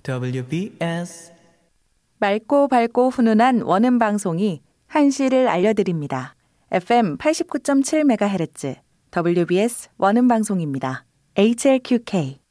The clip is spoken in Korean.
WBS 맑고 밝고 훈훈한 원음 방송이 한시를 알려드립니다. FM 89.7MHz WBS 원음 방송입니다. HLQK